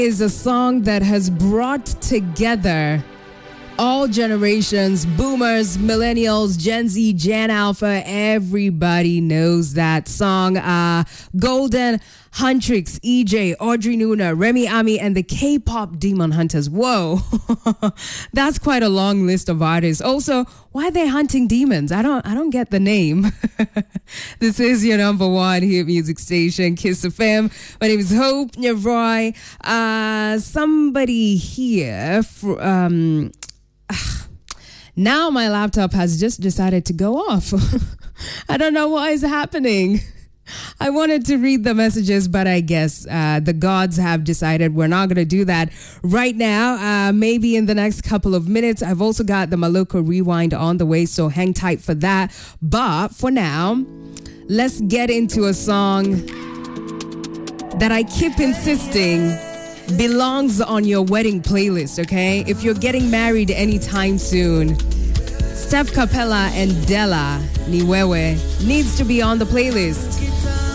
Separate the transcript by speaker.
Speaker 1: Is a song that has brought together all generations, boomers, millennials, Gen Z, Gen Alpha. Everybody knows that song. Golden, Huntrix, EJ, Audrey Nuna, Remy Ami, and the K-pop Demon Hunters. Whoa, that's quite a long list of artists. Also, why are they hunting demons? I don't get the name. This is your number one hit music station, Kiss FM. My name is Hope Nyavroy. Somebody here. Now my laptop has just decided to go off. I don't know what is happening. I wanted to read the messages, but I guess the gods have decided we're not going to do that right now. Maybe in the next couple of minutes. I've also got the Maloko Rewind on the way, so hang tight for that. But for now, let's get into a song that I keep insisting belongs on your wedding playlist, okay? If you're getting married anytime soon, Steph Capella and Della Niwewe needs to be on the playlist.